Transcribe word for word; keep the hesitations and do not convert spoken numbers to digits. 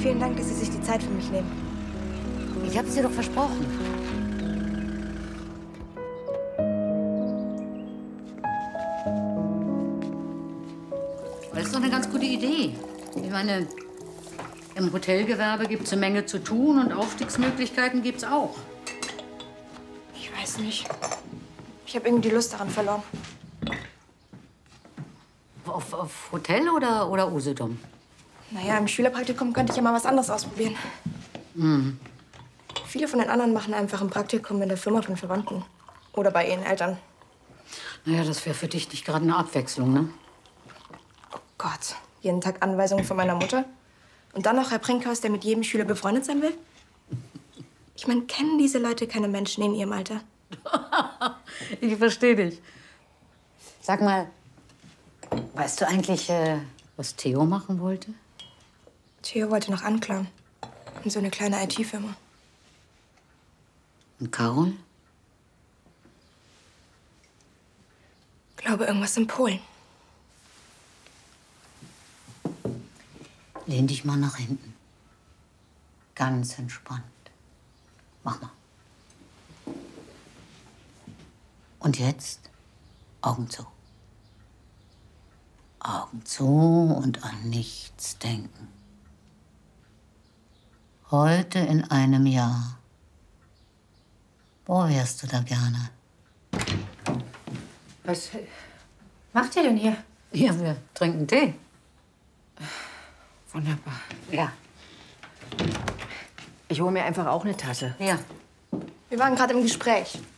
Vielen Dank, dass Sie sich die Zeit für mich nehmen. Ich hab's dir doch versprochen. Das ist doch eine ganz gute Idee. Ich meine, im Hotelgewerbe gibt's eine Menge zu tun und Aufstiegsmöglichkeiten gibt's auch. Ich weiß nicht. Ich habe irgendwie die Lust daran verloren. Auf, auf Hotel oder, oder Usedom? Naja, im Schülerpraktikum könnte ich ja mal was anderes ausprobieren. Mhm. Viele von den anderen machen einfach ein Praktikum in der Firma von Verwandten. Oder bei ihren Eltern. Naja, das wäre für dich nicht gerade eine Abwechslung, ne? Oh Gott. Jeden Tag Anweisungen von meiner Mutter. Und dann noch Herr Brinkhaus, der mit jedem Schüler befreundet sein will? Ich meine, kennen diese Leute keine Menschen in ihrem Alter? Ich verstehe dich. Sag mal, weißt du eigentlich, äh, was Theo machen wollte? Theo wollte noch anklagen. In so eine kleine I T-Firma. Und Carol? Glaube, irgendwas in Polen. Lehn dich mal nach hinten. Ganz entspannt. Mach mal. Und jetzt Augen zu. Augen zu und an nichts denken. Heute in einem Jahr. Wo wärst du da gerne? Was macht ihr denn hier? Ja, wir trinken Tee. Wunderbar. Ja. Ich hole mir einfach auch eine Tasse. Ja. Wir waren gerade im Gespräch.